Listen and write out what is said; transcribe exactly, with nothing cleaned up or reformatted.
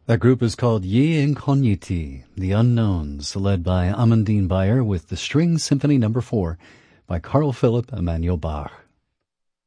That group is called Ye Incogniti, The Unknowns, led by Amandine Bayer with the String Symphony Number four by Carl Philipp Emanuel Bach.